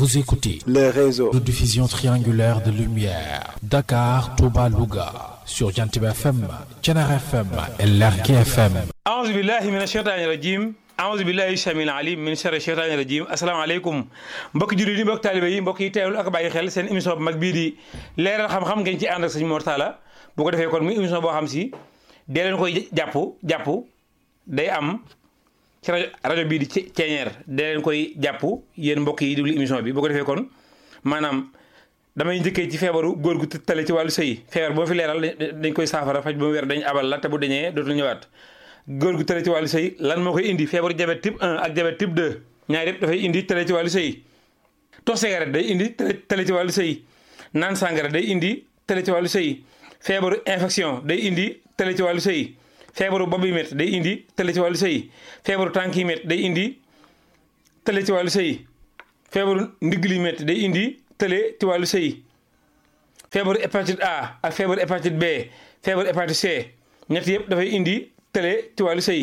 Vous écoutez le réseau de diffusion triangulaire de lumière Dakar, Touba, Louga sur Jantiba FM, Thiénaba FM et Lergui FM. A'uuzu billahi mina shaytaani rajiim. A'uuzu billahi samiil aliim min sharri shaytaani rajiim. Asalaamaaleykum mbokki jullit yi mbokki taalibe yi mbokk yi teewlu ak bàyyi xel seen émission bu mag bii di leeral xam-xam ngeen ci ànd ak sëñ Mor Talla bu ko defee kon muy émission boo xam si dee leen koy jàpp day am ci rajo bii di Ceeñeer dee leen koy jàpp yéen mbokk yi déglu émission bi bu ko defee kon maanaam damay njëkkee ci feebaru góor gu tale ci wàllu sëy feebar boo fi leeral dañ koy saafara faj ba mu wér dañ abal la te bu dañee dootul ñëwaat góor gu tale ci wàllu sëy lan moo koy indi feebaru diabète type 1 ak diabète type 2 ñaar yëpp dafay indi tale ci wàllu sëy tox cigarette day indi tale ci wàllu sëy naan sàngara day indi tale ci wàllu sëy feebaru infection day indi tale ci wàllu sëy feebaru bopp yi métti day indi tale ci wàllu sëy feebaru tànk yi métti day indi tale ci wàllu sëy feebaru ndigg li métti day indi tële ci wàllu sëy feebaru hépatite A ak feebaru hépatite B feebaru hépatite C ñett yëpp dafay indi tële ci wàllu sëy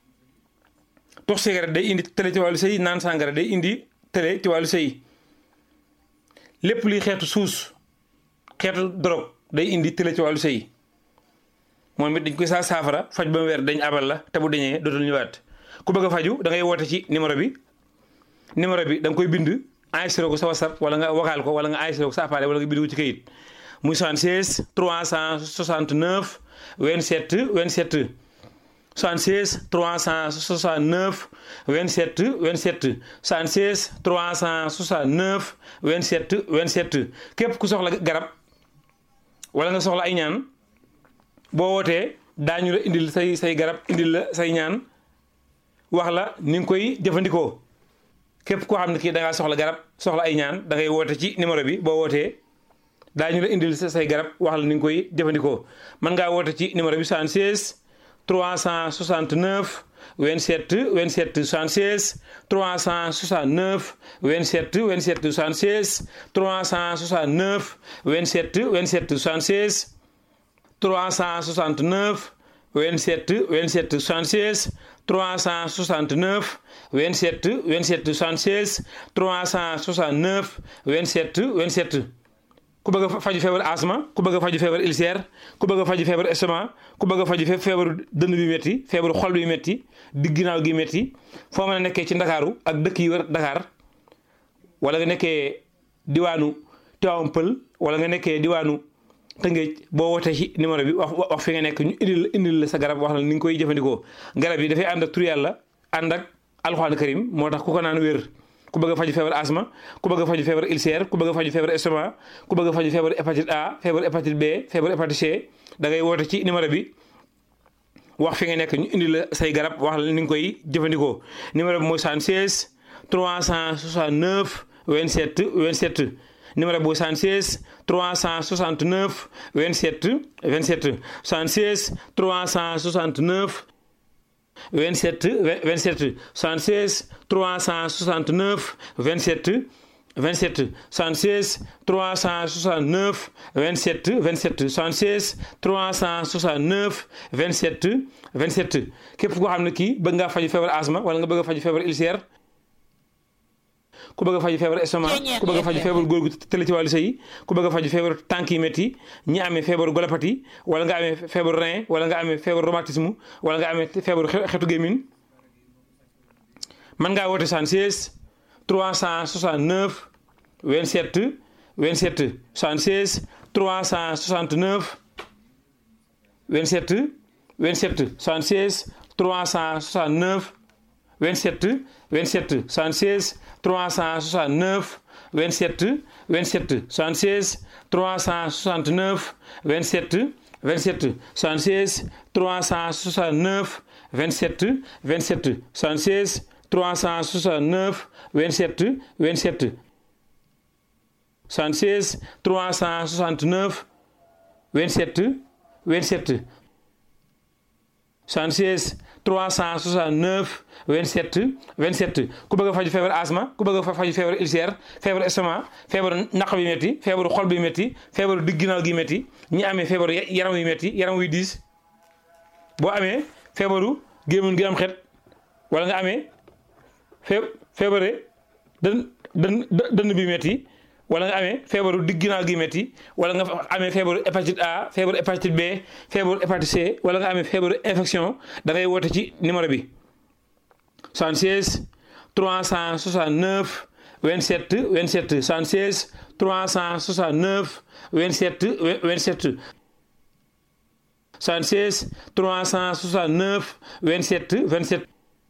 tux cigarette day indi tële ci wàllu sëy naan sàngara day indi tële ci wàllu sëy lépp luy xeetu suus xeetu drogue day indi tële ci wàllu sëy moom it dañ koy saafara faj ba mu weer dañ abal la te bu dañee dootul ñëwaat ku bëgg a faju da ngay woote ci numéro bi da nga koy bind enregistré ko sa WhatsApp wala nga vocal ko wala nga enregistré ko sa appareil wala nga bind ko ci kayit muy 76 369 27 27 76 369 27 27 76 369 27 27 képp ku soxla garab wala nga soxla ay ñaan boo wootee daañu la indil say garab indil la say ñaan wax la ni nga koy jëfandikoo képp koo xam ne kii da ngaa soxla garab soxla ay ñaan da ngay woote ci numéro bi boo wootee daañu la indil say garab wax la ni nga koy jëfandikoo mën ngaa woote ci numéro bi 76 369 27 27 76 369 27 27 76 369 27 27 76 369 27 27 76 369 27 27 76 369 27 27 ku bëgg a faju feebar asma ku bëgg a faju feebar ulcère ku bëgg a faju feebar estomac ku bëgg a faju feebaru dënn bi métti feebaru xol bi métti digg ginnaaw gi métti foo mën a nekkee ci ndakaaru ak dëkk yi wër Dakar wala nga nekkee diwaanu Tivaouane Peulh wala nga nekkee diwaanu Tëngéej boo wootee ci numéro bi wax fi nga nekk ñu indil la sa garab wax la ni nga koy jëfandikoo garab yi dafay ànd ak tur yàlla ànd ak alxuraan karim moo tax ku ko naan wér ku bëgg a faju feebar asma ku bëgg a faju feebar ulcère ku bëgg a faju feebar estomac ku bëgg a faju feebar hépatite A feebar hépatite B feebar hépatite C da ngay woote ci numéro bi wax fi nga nekk ñu indi la say garab wax la ni nga koy jëfandikoo numéro bi mooy 76 369 27 27 numéro bi 76 369 27 27 76 369 27 27 76 369 27 27 76 369 27 27 76 369 27 27 képp koo xam ne kii bëgg ngaa faju feebar asma wala nga bëgg a faju feebar ulcère ku bëgg a faju feebar estomac ku bëgg a faju feebar góor gu tële ci wàllu sëy ku bëgg a faju feebar tànk yi métti ñi amee feebaru golopathie wala nga amee feebaru rein wala nga amee feebaru rhumatisme wala nga amee feebaru xetu gémmiñ mën ngaa woote 76 369 27 27 76 369 27 27 76 369 27 27 76 369 27 27 76 369 27 27 76 369 27 27 76 369 27 27 76 369 27 27 76 369 27 27 ku bëgg a faju feebar asma ku bëgg a faju feebar ulcère feebar estomac feebaru naq bi métti feebaru xol bi métti feebaru digg ginnaaw gi métti ñi amee feebaru yaram wi métti yaram wi diis boo amee feebaru gémmiñ gi am xet wala nga amee feebare dënn bi metti wala nga amee feebaru digg ginnaaw gi metti wala nga amee feebaru hépatite A feebaru hépatite B feebaru hépatite C wala nga amee feebaru infection da ngay woote ci numéro bi 76 369 27 27 76 369 27 27 76 369 27 27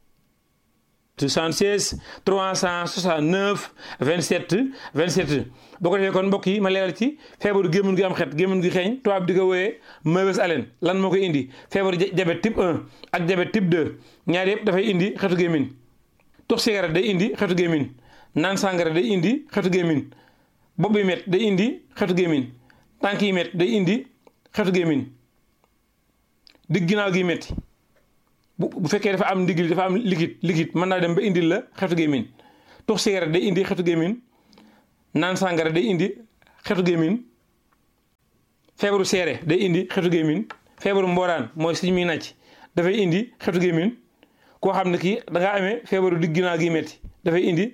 76 369 27 27 boo ko defee kon mbokk yi ma leeral ci feebaru gémmiñ gi am xet gémmiñ gi xeeñ tubaab di ko wooyee mauvaise haleine lan moo koy indi feebaru diabète type 1 ak diabète type 2 ñaar yëpp dafay indi xetu gémmiñ tux cigarette day indi xetu gémmiñ naan sàngara day indi xetu gémmiñ bopp bi met day indi xetu gémmiñ tànk yi met day indi xetu gémmiñ digg ginnaaw gi metti bu fekkee dafa am ndigil dafa am liquide mën naa dem ba indil la xetu gémmiñ tux cigarette day indi xetu gémmiñ naan sàngara day indi xetu gémmiñ feebaru seere day indi xetu gémmiñ feebaru mbooraan mooy suñ muy nàcc dafay indi xetu gémmiñ koo xam ne kii da ngaa amee feebaru digg ginnaaw gi metti dafay indi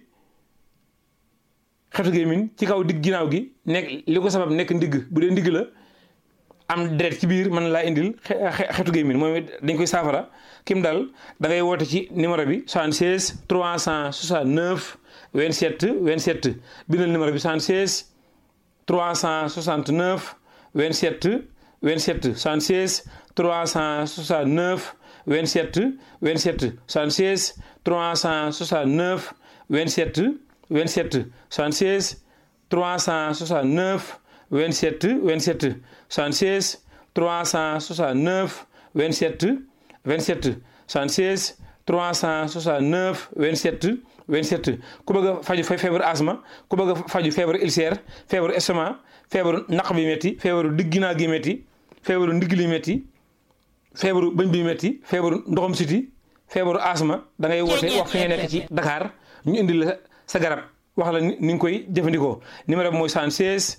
xetu gémmiñ ci kaw digg ginnaaw gi nekk li ko sabab nekk ndigg bu dee ndigg la am deret ci biir mën laa indil xetu gémmiñ moom dañ koy saafara kim dal da ngay woote ci numéro bi 76 369 27 27 bindal numéro bi 76 369 27 27 76 369 27 27 76 369 27 27 76 369 27 27 76 369 27 27 76 369 27 27 ku bëgg a faju feebaru asma ku bëgg a faju feebaru ulcère feebaru estomac feebaru naq bi metti feebaru digg ginnaaw gi metti feebaru ndigg li metti feebaru bëñ bi metti feebaru ndoxam siti feebaru asma da ngay woote wax fi nga nekk ci Dakar ñu indi la sa garab wax la ni nga koy jëfandikoo numéro bi mooy 76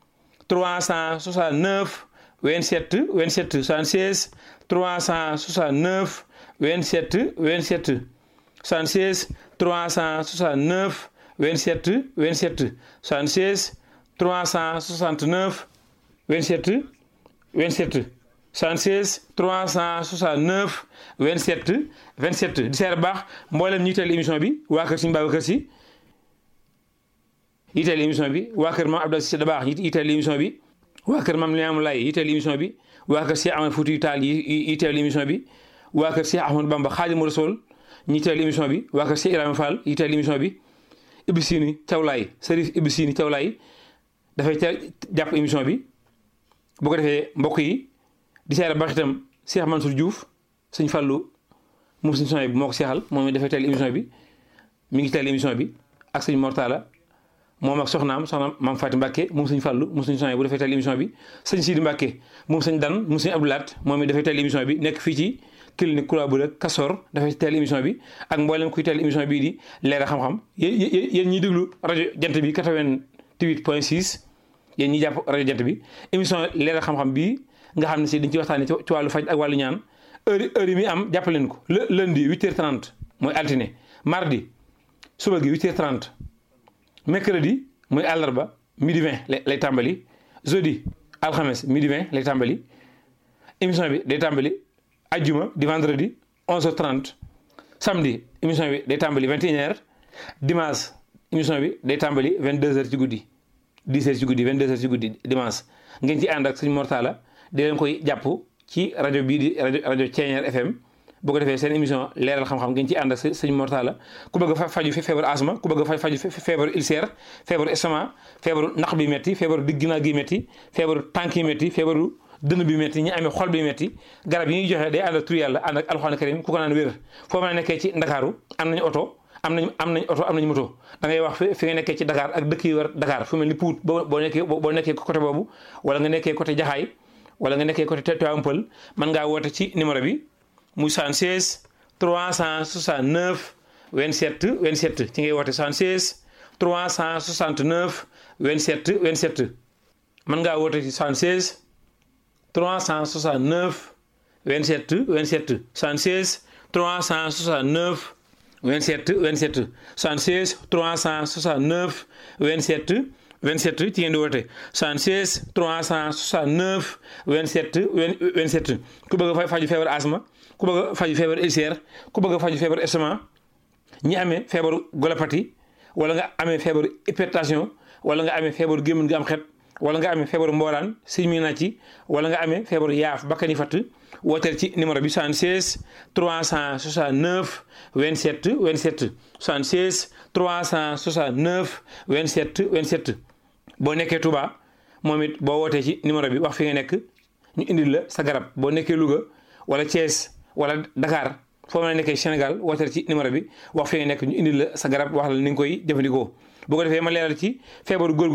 369 27 27 76 369 27 27 76 369 27 27 76 369 27 27 76 369 27 27 di seer baax mboolem ñi teel émission bi waa kër Serigne Babacar Sy yiteel émission bi waa kër Mame Abdou Cissé Dabakh yiteel émission bi waa kër Mame Limamou Laye yiteel émission bi waa kër Cheikh Ahmed Foutiyou Tall yiteel émission bi waa kër Cheikh Ahmadou Bamba Khadimou Rassoul ñi teel émission bi waa kër Cheikh Ibrahima Fall yiteel émission bi Ibou Sini Thiawlaay Serif Ibou Sini Thiawlaay dafay jàpp émission bi bu ko defee mbokk yi di seere baax itam Cheikh Mansour Diouf Sëñ Fallou moom Sëñ Sonia bi moo ko seexal moom it dafay teel émission bi mi ngi teel émission bi ak Sëñ Mortala moom ak soxnaam Maam Fatou Mbacke moom Sëñ Fallou moom Sëñ Sonia bu dafay teel émission bi Sëñ Sidi Mbacke moom Sëñ Dan moom Sëñ Abdoulaat moom it dafay teel émission bi nekk fii ci clinique Koulaboura Kasor dafay teel émission bi ak mboolem kuy teel émission bii di leeral xam-xam yéen ñiy déglu rajo jant bi 88.6 yéen ñiy jàpp rajo jant bi émission leeral xam-xam bii nga xam ne si dañ ci waxtaanee ci wàllu faj ak wàllu ñaan heure yi mi am jàpp leen ko lundi 8h30 mooy altine mardi suba gi 8h30 mercredi mooy àllarba midi 20 lay tàmbali jeudi alxames midi 20 lay tàmbali émission bi day tàmbali ajjuma di vendredi 11h30 samedi émission bi day tàmbali 21h dimanche émission bi day tàmbali 22h ci guddi 10h ci guddi 22h ci guddi dimanche ngeen ci ànd ak Sëñ Mortala di leen koy jàpp ci rajo bii di rajo Thiéniere FM boo ko defee seen émission leeral xam-xam ngeen ci ànd ak Sëñ Mortala ku bëgg a faju feebaru asma ku bëgg a faju feebaru ulcère feebaru estomac feebaru naq bi metti feebaru digg ginnaaw gi metti feebaru tànk yi metti feebaru dënn bi metti ñi amee xol bi metti garab yi ñuy joxe day ànd ak tur yàlla ànd ak alxuraan karim ku ko naan wér foo mën a nekkee ci Ndakaaru am nañu oto am nañu moto da ngay wax fi nga nekkee ci Dakar ak dëkk yi war Dakar fu mel ni Pout boo nekkee côté boobu wala nga nekkee côté Jaxaay wala nga nekkee côté Tivaouane Peulh mën ngaa woote ci numéro bi muy 76 369 27 27 ci ngay woote 76 369 27 27 mën ngaa woote ci 76 369 27 27 76 369 27 27 76 369 27 27 ci ngeen di woote 76 369 27 27 ku bëgg a faju feebar asma ku bëgg a faju feebar ulcère ku bëgg a faju feebar estomac ñi amee feebaru golopathie wala nga amee feebaru hypertension wala nga amee feebaru gémmiñ gi am xet wala nga amee feebaru mbooraan siñ mi nàcc wala nga amee feebaru yaaf bakkan yi fatt wooteel ci numéro bi 76 369 27 27 76 369 27 27 boo nekkee Touba moom it boo wootee ci numéro bi wax fi nga nekk ñu indil la sa garab boo nekkee Louga wala Thiès wala Dakar foo mën a nekkee Sénégal wooteel ci numéro bi wax fi nga nekk ñu indil la sa garab wax la ni nga koy jëfandikoo bu ko defee ma leeral ci feebaru góor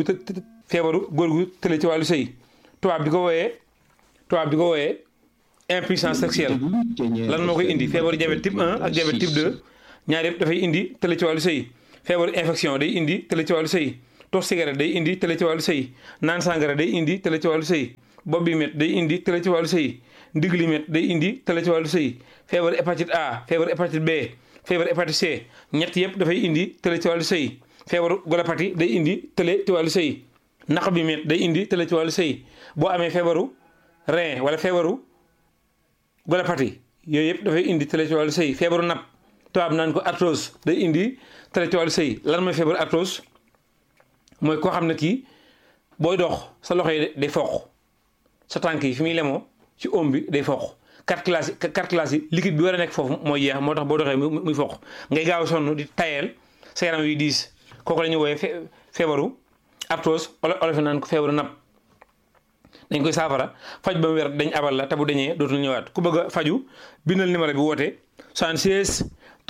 gu tële ci wàllu sëy tubaab di ko wooyee impuissance sexuelle lan moo koy indi feebaru diabète type 1 ak diabète type 2 ñaar yëpp dafay indi tële ci wàllu sëy feebaru infection day indi tële ci wàllu sëy tox cigarette day indi tële ci wàllu sëy naan sangara day indi tële ci wàllu sëy bopp bi met day indi tële ci wàllu sëy ndigg li met day indi tële ci wàllu sëy feebaru hépatite A feebaru hépatite B feebaru hépatite C ñett yëpp dafay indi tële ci wàllu sëy feebaru golopathie day indi tële ci wàllu sëy naq bi met day indi tële ci wàllu sëy boo amee feebaru rein wala feebaru golopathie yooyu yëpp dafay indi tële ci wàllu sëy feebaru napp tubaab naan ko arthrose day indi tële ci wàllu sëy lan mooy feebaru arthrose mooy koo xam ne kii booy dox sa loxo yi day foq sa tànk yi fi muy lemoo ci oom bi day foq carte classe yi liquide bi war a nekk foofu mooy jeex moo tax boo doxee muy foq ngay gaaw sonn di tayeel sa yaram wi diis kooku la ñuy wooyee feebaru arthrose olof naan ko feebaru napp dañ koy saafara faj ba mu wér dañ abal la te bu dañee dootul ñëwaat ku bëgg a faju bindal numéro bi woote 76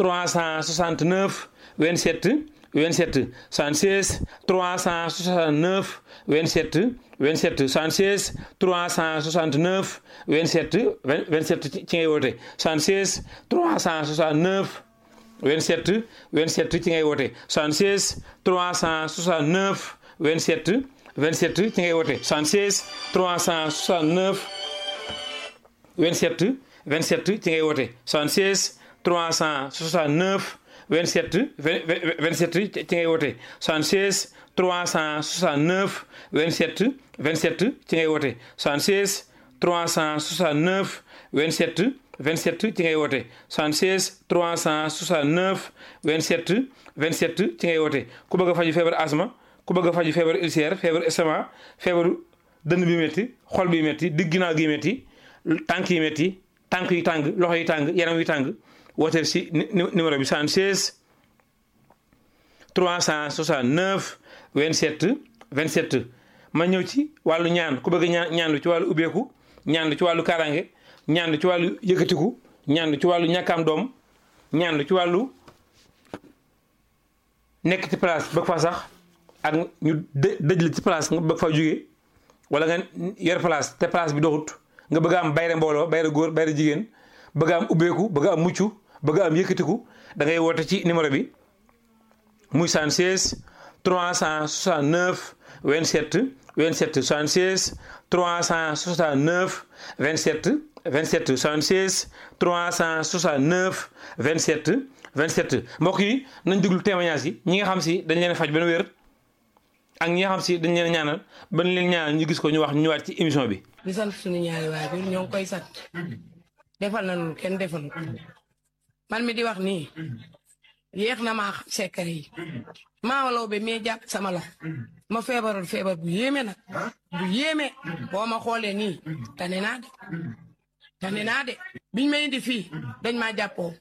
369 27 27 76 369 27 27 76 369 27 27 ci ngay woote 76 369 27 27 ci ngay woote 76 369 27 27 ci ngay woote 76 369 27 27 ci ngay woote 76 369 27 27 ci ngay woote 76 369 27 27 ci ngay woote 76 369 27 27 ci ngay woote 76 369 27 27 ci ngay woote ku bëgg a faju feebar asma ku bëgg a faju feebar ulcère feebar estomac feebaru dënn bi métti xol bi métti digg ginnaaw gi métti tànk yi métti tànk yi tàng loxo yi tàng yaram yi tàng wooteel si numéro bi 76 369 27 27 ma ñëw ci wàllu ñaan ku bëgg ñaan lu ci wàllu ubbeeku ñaan lu ci wàllu kaaraange ñaan lu ci wàllu yëkkatiku ñaan lu ci wàllu ñàkkaam doom ñaan lu ci wàllu nekk ci place bëgg fa sax ak ñu dëj la ci place nga bëgg fa jógee wala nga yor place te place bi doxut nga bëgg am bayre mbooloo bayre góor bayre jigéen bëgg am ubbeeku bëgg am mucc bëgg am yëkkatiku da ngay woote ci numéro bi muy 76 369 27 27 76 369 27 27 76 369 27 27 mbokk yi nañ déglu témoignage yi ñi nga xam si dañ leen faj ba wér ak ñi nga xam si dañ leen ñaanal ba leen ñaanal ñu gis ko ñu wax ñu ñëwaat ci émission bi. di sant suñu ñaari waajur ñoo ngi koy sant defal nañu kenn defal man mi di wax nii yéex na maa sekkare yi maa law be mee jàpp sama la ma feebaroon feebar bu yéeme nag bu yéeme boo ma xoolee nii tane naa de biñ ma indi fii dañ maa jàppoo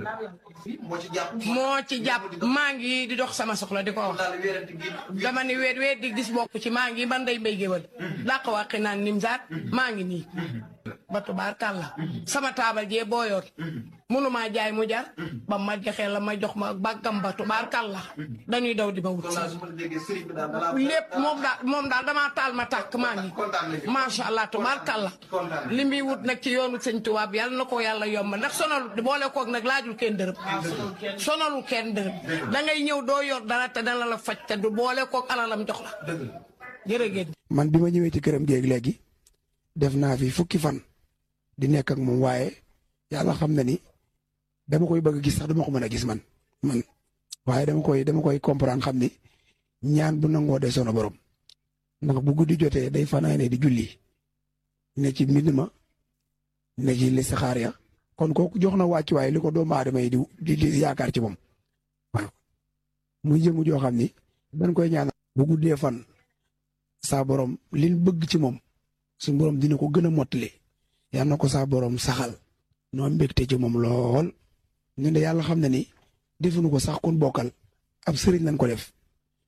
moo ci jàpp maa ngi di dox sama soxla di ko wax dama ni weet di gis bokk ci maa ngi ban day mbay géwal làq wàqi naan nimsaat maa ngi nii ba tubaarkàlla sama taabal jee booyoon mënumaa jaay mu jar ba ma joxee la ma jox ma bàggam ba tubaarkàlla dañuy daw di ma wut lépp moom daal damaa taal ma tàkk maa ngi macha allah tubaarkàlla li muy wut nag ci yoonu sëñ tubaab yàlla na ko yàlla yombal ndax sonalu boole koog nag laajul kenn dërëm sonalu kenn dërëm da ngay ñëw doo yor dara te dana la faj te du boole koog alalam jox la jërëjëf. man bi ma ñëwee ci këram géeg léegi def naa fi fukki fan di nekk ak moom waaye yàlla xam na ni dama koy bëgg a gis sax dama ko mën a gis man man waaye dama koy comprendre xam ni ñaan bu nangoo de sono borom ndax bu guddi jotee day fanaane di julli ne ci mbind ma ne ci listixaar ya kon kooku jox na wàccuwaay li ko doomu aadama yi di yaakaar ci moom waaw muy jëmu joo xam ni dañ koy ñaanal bu guddee fan saa borom liñ bëgg ci moom suñu borom dina ko gën a mottali yal na ko saa borom saxal noo mbégte ci moom lool ñun de yàlla xam na ni defuñu ko sax kun bokkal ab sëriñ lañ ko def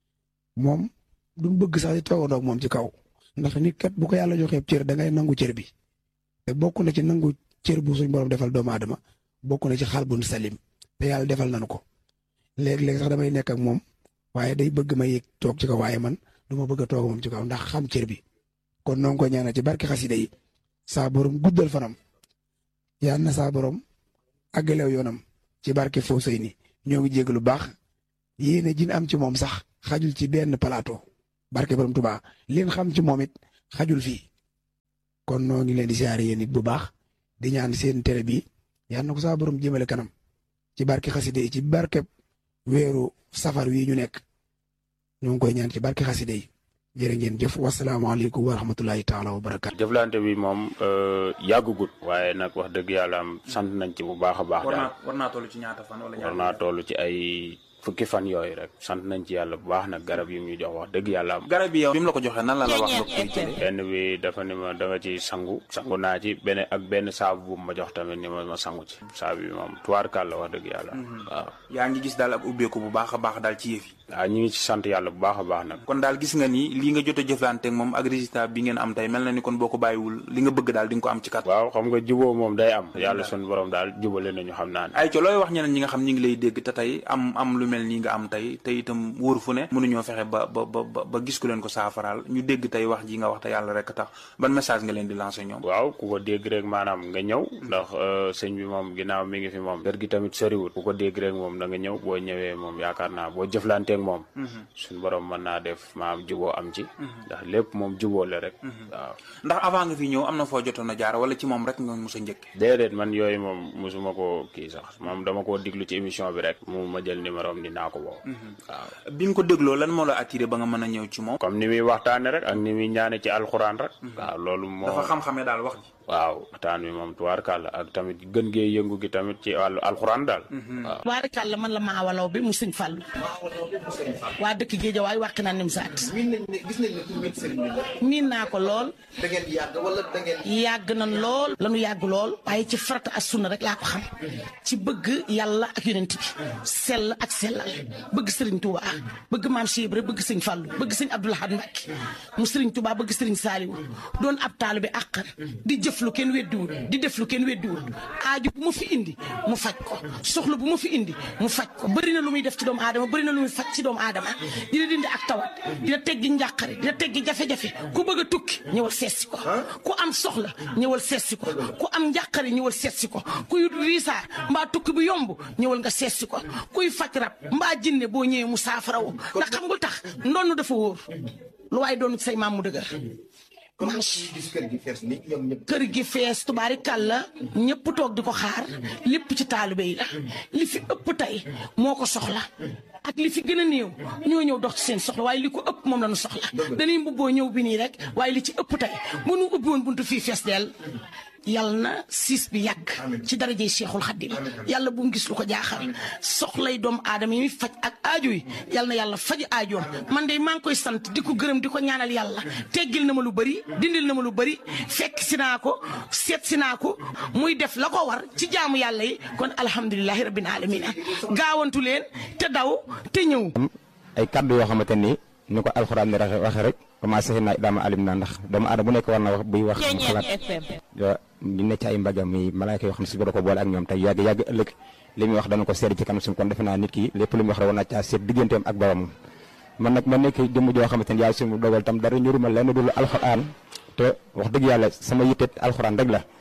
moom duñ bëgg sax di toogandoo ak moom ci kaw ndax nit kat bu ko yàlla joxee cër da ngay nangu cër bi te bokk na ci nangu cër bu suñ borom defal doomu aadama bokk na ci xalbun salim te yàlla defal nañu ko léeg-léeg sax damay nekk ak moom waaye day bëgg ma yéeg toog ci kaw waaye man du ma bëgg a toog moom ci kaw ndax xam cër bi kon noo ngi ko ñaanal ci barke xasida yi saa borom guddal fanam yal na saa borom àggalew yoonam ci barke Fawzeyni ñoo ngi jégg lu baax yéene jin am ci moom sax xajul ci benn plateau barke borom Tuubaa leen xam ci moom it xajul fii kon noo ngi leen di siyaare yéen it bu baax di ñaan seen télé bi yal na ko saa borom jëmale kanam ci barke xasida yi ci barke weeru safar wi ñu nekk ñoo ngi koy ñaan ci barke xasida yi jërë ngeen jëf wasalaamaaleykum wa rahmatulahi taala wa barakaatu. jëflante bi moom yàggugut waaye nag wax dëgg yàlla am sant nañ ci bu baax a baax. war naa toll ci ñaata fan wala war naa toll ci ay fukki fan yooyu rek sant nañ ci yàlla bu baax nag garab yi ñu jox wax dëgg yàlla am. garab yi yow bi mu la ko joxee nan la wax nga koy jëlee. benn bi dafa ni ma da nga ci sangu naa ci benn saabu bu ma jox tamit ni ma sangu ci saabu bi moom tuwaarkaal la wax dëgg yàlla. waaw yaa ngi gis daal ak ubbeeku bu baax a baax daal ci yëf yi. waaw ñu ngi ci sant yàlla bu baax a baax nag. kon daal gis nga ni lii nga jot a jëflanteeg moom ak résultat bi ngeen am tey mel na ni kon boo ko bàyyiwul li nga bëgg daal di nga ko am ci kat. waaw xam nga juboo moom day am yàlla sunu borom daal jubale nañu xam naa ne. ay co looy wax ñeneen ñi nga xam ñi ngi lay dégg te tey am lu mel nii nga am tey te itam wóor fu ne mënuñoo fexe ba gis ku leen ko saafaraal ñu dégg tey wax ji nga wax te yàlla rek tax ban message nga leen di lancer ñoom. waaw ku ko dégg rek maanaam nga ñëw ndax sëñ bi moom ginnaaw mi ngi fi moom kër gi tamit soriwul ku ko dégg rek moom da nga ñëw boo ñëwee moom yaakaar naa boo jëflanteeg moom suñu borom mën naa def maam juboo am ci ndax lépp moom juboo la rek waaw. ndax avant nga fi ñëw am na foo jotoon a jaar wala ci moom rek nga mos a njëkk. déedéet man yooyu moom mosuma ko kii sax moom dama koo diglu ci émission bi rek mu ma jël numéro am dinaa ko woo. waaw bi nga ko dégloo lan moo la attiré ba nga mën a ñëw ci moom. comme ni muy waxtaane rek ak ni muy ñaane ci alxuraan rek. waaw loolu moo dafa xam-xamee daal wax ji. waaw waxtaan bi moom tubaarkàlla ak tamit gën gee yëngu gi tamit ci wàllu alxuraan daal. waaw tubaarkàlla man la maawalaw bi mu sëñ Fallu waa dëkk Géejawaay wàq naa nim saat miin naa ko lool da ngeen yàgg wala da ngeen yàgg nan lool lanu yàgg lool waaye ci farata ak sunna rek laa ko xam ci bëgg yàlla ak yonent bi sell ak sellal bëgg sëriñ Touba bëgg maam Cheikh Ibra bëgg sëñ Fallu bëgg sëñ Abdou Lahad Mbacké mu sëriñ Touba bëgg sëriñ Saliou doon ab taalibe àqan di jëf lu kenn weddiwul di def lu kenn weddiwul aaju bu ma fi indi mu faj ko soxla bu ma fi indi mu faj ko bëri na lu muy def ci doomu aadama bëri na lu muy faj ci doomu aadama dina dindi ak tawat dina teggi njàqare dina teggi jafe-jafe ku bëgg a tukki ñëwal seetsi ko ku am soxla ñëwal seetsi ko ku am njàqare ñëwal seetsi ko kuy riisaa mbaa tukki bu yomb ñëwal nga seetsi ko kuy faj rab mbaa jinne boo ñëwee mu saafara wo ndax xam nga tax ndonn dafa wóor lu waaye doon say maam mu dëgër kër gi fees tubaari kàlla ñëpp toog di ko xaar lépp ci taalibe yi la li fi ëpp tey moo ko soxla ak li fi gën a néew ñoo ñëw dox ci seen soxla waaye li ko ëpp moom la ñu soxla dañuy mbubboo ñëw bi nii rek waaye li ci ëpp tey bu nu ubbi woon buntu fii fees dell yàlla na siis bi yàgg ci darajey Cheikhul Khadim yàlla bu mu gis lu ko jaaxal soxlay doomu aadama yi muy faj ak aajo yi yàlla na yàlla faj aajoom man de maa ngi koy sant di ko gërëm di ko ñaanal yàlla teggil na ma lu bëri dindil na ma lu bëri fekk si naa ko seet si naa ko muy def la ko war ci jaamu yàlla yi kon alhamdulilahi rabbil alamina gaawantu leen te daw te ñëw. ay kaddu yoo xamante ni ko alxuraan ni waxe rek commencé naa daama alim naa ndax doomu aadama bu nekk war na wax buy wax mu xalaat ñu ne ci ay mbagam yi malaaka yoo xam ne si boro ko boole ak ñoom tey yàgg ëllëg li muy wax dana ko seet ci kanam suñu kon defe naa nit ki lépp lu muy wax rek war naa caa seet digganteem ak boromam man nag ma nekk jëmm joo xamante ni yàlla suñu dogal tam dara ñuruma lenn dul alxuraan te wax dëgg yàlla sama yitteet alxuraan rek la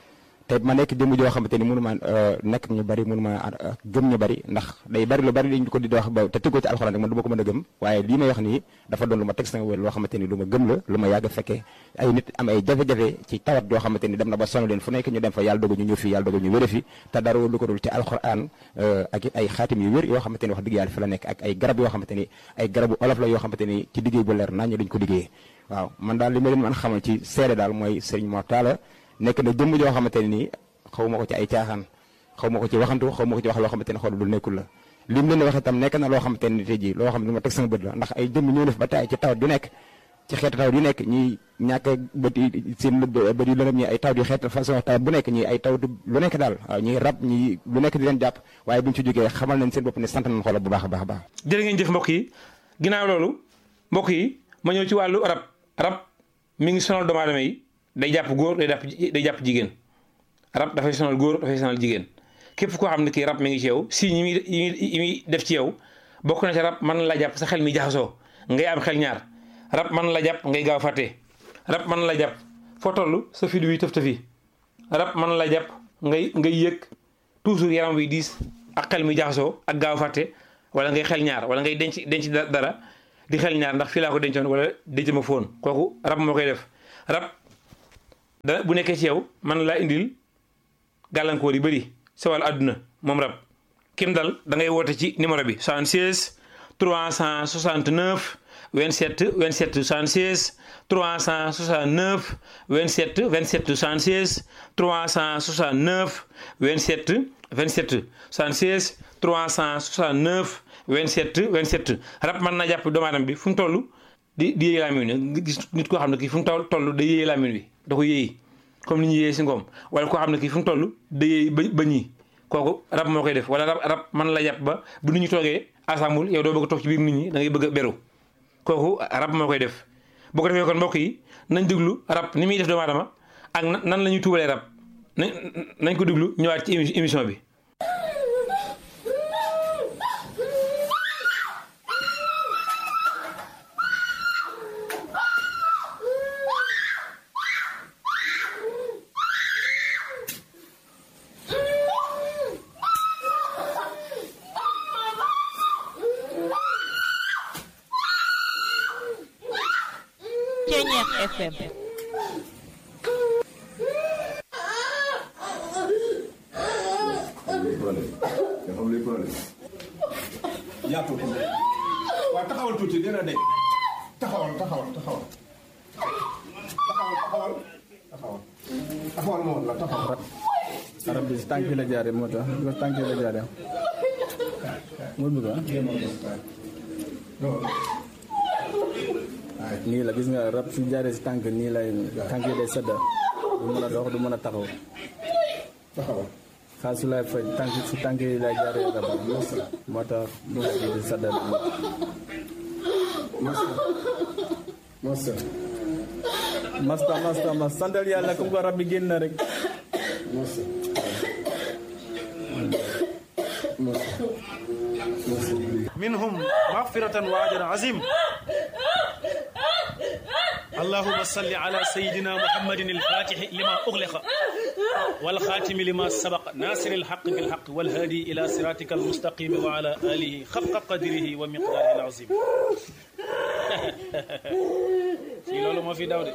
te ma nekk jëmm joo xamante ni mënu ma nekk ñu bari mënu ma gëm ñu bari ndax day bari lu bari dañ ko di wax ba te tëggoo ci alxuraan rek man du ma ko mën a gëm waaye lii may wax nii dafa doon lu ma teg sama wér loo xamante ni lu ma gëm la lu ma yàgg fekkee ay nit am ay jafe-jafe ci tawat yoo xamante ni dem na ba sonn leen fu nekk ñu dem fa yàlla dogal ñu ñëw fii yàlla dogal ñu wér fi te dara lu ko dul ci alxuraan ak it ay xaatim yu wér yoo xamante ni wax dëgg yàlla fi la nekk ak ay garab yoo xamante ni ay garabu olof la yoo xamante ni ci liggéey bu leer nañ ñu dañ ko liggéeyee waaw man daal li ma leen mën xamal ci seede daal mooy Serigne Mor Talla nekk na jëmm joo xamante ne nii xaw ma ko ci ay caaxaan xaw ma ko ci waxantu xaw ma ko ci wax loo xamante ne xool lu nekkul la li mu leen wax itam nekk na loo xamante ne tey jii loo xam ne lu ma teg sama bët la ndax ay jëmm ñoo def ba tay ci tawat yu nekk ci xeetu tawat yu nekk ñi ñàkk bët yi seen bët yu lëndëm ñi ay tawat yu xeetu façon tawat bu nekk ñi ay tawat lu nekk daal waaw ñi rab ñi lu nekk di leen jàpp waaye buñ ci jógee xamal nañ seen bopp ne sant nañ xoolal bu baax a baax a baax. jërë ngeen jëf mbokk yi ginnaaw loolu mbokk yi ma ñëw ci wàllu rab mi ngi sonal doomu aadama yi day jàpp góor day jàpp jigéen rab dafay sonal góor dafay sonal jigéen képp koo xam ne kii rab mi ngi ci yow si yi muy def ci yow bokk na ci rab mën la jàpp sa xel mi jaxasoo ngay am xel ñaar rab mën la jàpp ngay gaaw fàtte rab mën la jàpp foo toll sa fit wi tëf-tëfi rab mën la jàpp ngay yëg toujours yaram wi diis ak xel mi jaxasoo ak gaaw fàtte wala ngay xel ñaar wala ngay denc dara di xel ñaar ndax fii laa ko dencoon wala denc ma foon kooku rab moo koy def rab bu nekkee ci yow mën laa indil gàllankoor yi bëri sa wàllu àdduna moom rab kim dal da ngay woote ci numéro bi 76 369 27 27 76 369 27 27 76 369 27 27 76 369 27 27 rab mën naa jàpp doomu aadama bi fu mu toll di yéey làmmiñ wi nga gis nit koo xam ne kii fu mu toll da yéey làmmiñ wi da ko yéey comme ni ñu yéey si ngoom wala koo xam ne kii fu mu toll da yéey ba ñii kooku rab moo koy def wala rab mën la jàpp ba bu nit ñu toogee ensemble yow doo bëgg a toog ci biir nit ñi da ngay bëgg a beru kooku rab moo koy def boo ko defee kon mbokk yi nañ déglu rab ni muy def doomu aadama ak nan la ñuy tuubalee rab nañ ko déglu ñëwaat ci émission bi. FM. waaw taxawal tuuti dina de taxawal moo la taxawal arab bi si tànk la jaare moo tax bi tànk la jaare moo bëgg nii la gis nga rab su jaaree si tànk nii lay tànk yi day sedda du mën a dox du mën a taxaw xaalis su lay faj tànk yi lay jaaree rab moo tax du la di sedda masta santal yàlla comme ko rab bi génn na rek minhum maghfiratan wa ajran azim اللهم صل على سيدنا محمد الفاتح لما أغلق والخاتم لما سبق ناصر الحق بالحق والهادي إلى صراطك المستقيم وعلى آله خفق قدره ومقداره العظيم في لولو ما في داود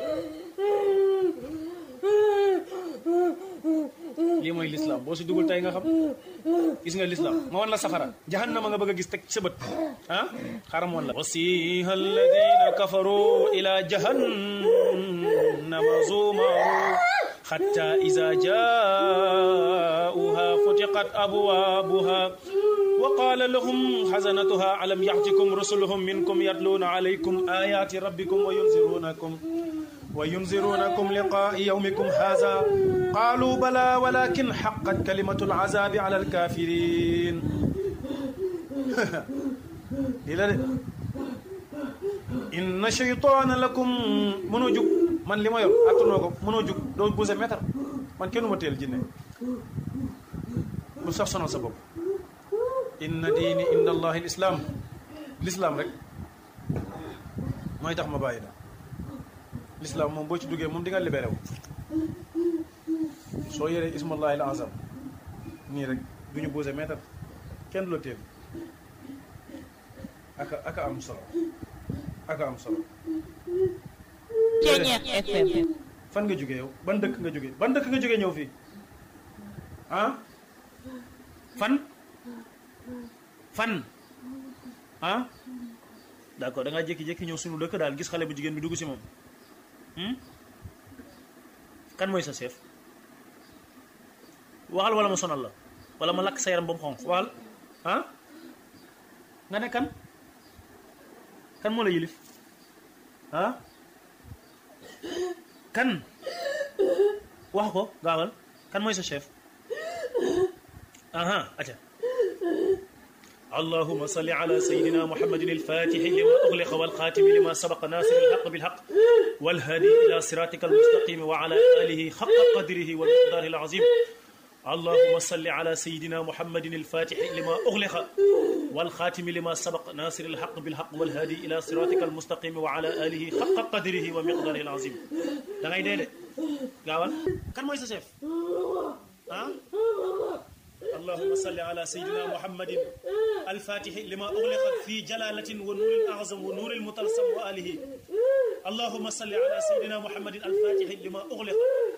lii mooy l'islam boo si dugul tey nga xam gis nga l'islam ma wan la safara jahannama nga bëgg a gis teg sa bët ah xaram woon la wasiha alladina kafaru ila jahannama zumaru hatta iza ja'uha futiqat abwabuha wa qala lahum hazanatuha alam ya'tikum rusuluhum minkum yatluna alaykum ayati rabbikum wa yunzirunakum liqa'a yawmikum hadha قالوا بلى ولكن حقت كلمة العذاب على الكافرين إن شيطان لكم منوجك من لما ير أتنوكم منوجك دو بوزة متر من كنو متيل جنة مصفصنا سبب إن ديني إن الله الإسلام رك ما يتخ مبايدا l'islam moom boo ci duggee moom di nga libéré wu soo yoree ismullahi al azam nii rek du ñu boose mètre kenn du la téel aka am solo aka am solo. Ceeñeex FM. fan nga jógee yow ban dëkk nga jógee ñëw fii ah fan ah d'accord da ngaa jékki-jékki ñëw sunu dëkk daal gis xale bu jigéen bi dugg si moom kan mooy sa chef waxal wala ma sonal la wala ma lakk sa yaram ba mu xonq waxal ah nga ne kan moo la yilif ah kan wax ko gaawal kan mooy sa chef aha aca اللهم صل على سيدنا محمد الفاتح لما أغلق والخاتم لما سبق ناصر الحق بالحق والهادي إلى صراطك المستقيم وعلى آله حق قدره والمقدار العظيم اللهم صل على سيدنا محمد الفاتح لما أغلق والخاتم لما سبق ناصر الحق بالحق والهادي إلى صراطك المستقيم وعلى آله حق قدره ومقداره العظيم da ngay dee de gaawal kan mooy sa chef ah اللهم صل على سيدنا محمد الفاتح لما أغلق في جلالة ونور الأعظم ونور المطلسم وآله اللهم صل على سيدنا محمد الفاتح لما أغلق